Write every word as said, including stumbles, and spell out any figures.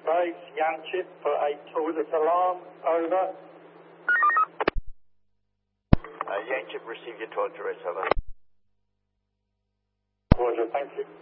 base, Yanchip for a toilet alarm, over. Uh, Yanchip, receive your toilet arrest, over. Roger, thank you.